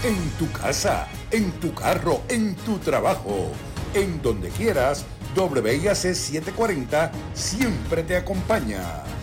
en tu casa, en tu carro, en tu trabajo, en donde quieras. WIAC 740 siempre te acompaña.